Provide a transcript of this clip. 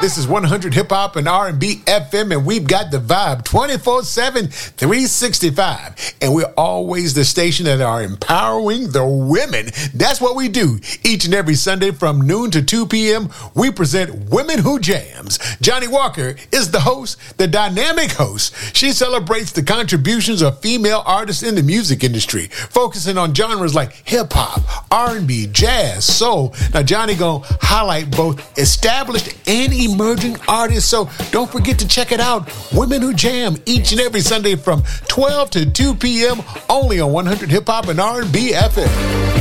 This is 100 Hip Hop and R&B FM, and we've got the vibe 24/7, 365. And we're always the station that are empowering the women. That's what we do. Each and every Sunday from noon to 2 p.m., we present Women Who Jams. Johnny Walker is the host, the dynamic host. She celebrates the contributions of female artists in the music industry, focusing on genres like hip hop, R&B, jazz, soul. Now, Johnny gonna highlight both established and emerging artists, so don't forget to check it out. Women Who Jam, each and every Sunday from 12 to 2 p.m. only on 100 Hip Hop and R&B FM.